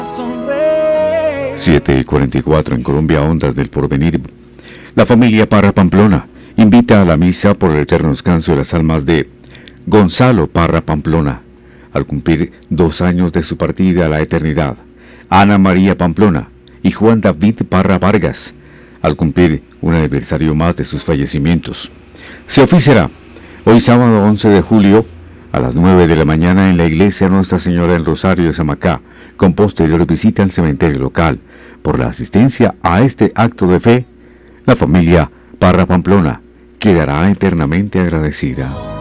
7:44 en Colombia, Ondas del Porvenir. La familia Parra Pamplona invita a la misa por el eterno descanso de las almas de Gonzalo Parra Pamplona, al cumplir 2 años de su partida a la eternidad; Ana María Pamplona y Juan David Parra Vargas, al cumplir un aniversario más de sus fallecimientos. Se oficiará hoy sábado 11 de julio a las 9 de la mañana en la iglesia Nuestra Señora del Rosario de Samacá, con posterior visita al cementerio local. Por la asistencia a este acto de fe, la familia Parra Pamplona quedará eternamente agradecida.